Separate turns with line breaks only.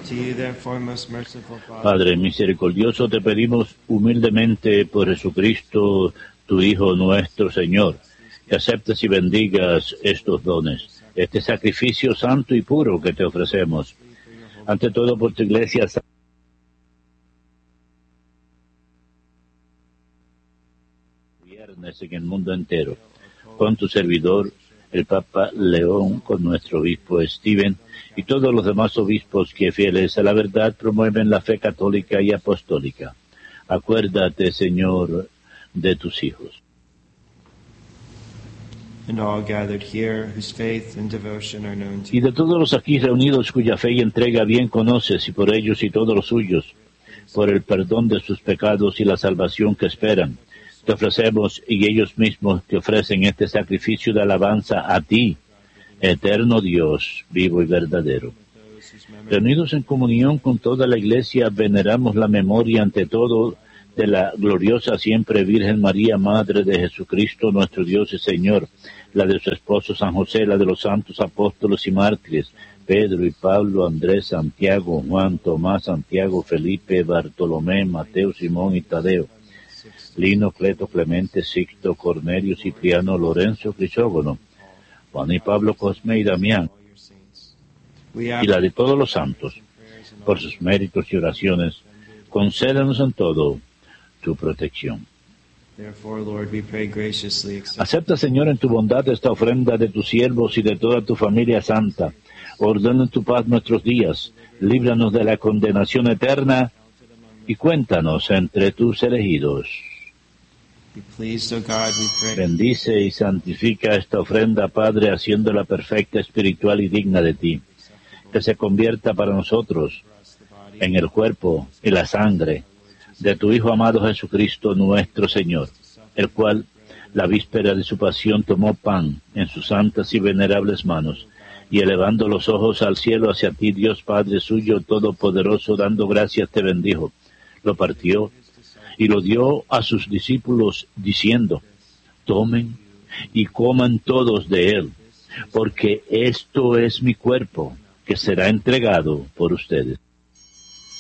Padre misericordioso, te pedimos humildemente por Jesucristo, tu Hijo nuestro Señor, que aceptes y bendigas estos dones, este sacrificio santo y puro que te ofrecemos. Ante todo por tu Iglesia viernes en el mundo entero, con tu servidor, el Papa León, con nuestro obispo Steven y todos los demás obispos que, fieles a la verdad, promueven la fe católica y apostólica. Acuérdate, Señor, de tus hijos. Y de todos los aquí reunidos cuya fe y entrega bien conoces, y por ellos y todos los suyos, por el perdón de sus pecados y la salvación que esperan, te ofrecemos, y ellos mismos te ofrecen este sacrificio de alabanza a ti, eterno Dios, vivo y verdadero. Reunidos en comunión con toda la Iglesia, veneramos la memoria ante todo de la gloriosa siempre Virgen María, Madre de Jesucristo, nuestro Dios y Señor, la de su esposo San José, la de los santos apóstoles y mártires, Pedro y Pablo, Andrés, Santiago, Juan, Tomás, Santiago, Felipe, Bartolomé, Mateo, Simón y Tadeo, Lino, Cleto, Clemente, Sixto, Cornelio, Cipriano, Lorenzo, Crisógono, Juan y Pablo, Cosme y Damián, y la de todos los santos, por sus méritos y oraciones, concédenos en todo tu protección. Acepta, Señor, en tu bondad esta ofrenda de tus siervos y de toda tu familia santa. Ordena en tu paz nuestros días, líbranos de la condenación eterna y cuéntanos entre tus elegidos. Bendice y santifica esta ofrenda, Padre, haciéndola perfecta, espiritual y digna de ti, que se convierta para nosotros en el cuerpo y la sangre de tu Hijo amado Jesucristo nuestro Señor, el cual, la víspera de su pasión, tomó pan en sus santas y venerables manos, y elevando los ojos al cielo hacia ti, Dios Padre suyo todopoderoso, dando gracias, te bendijo, lo partió y lo dio a sus discípulos, diciendo: tomen y coman todos de él, porque esto es mi cuerpo, que será entregado por ustedes.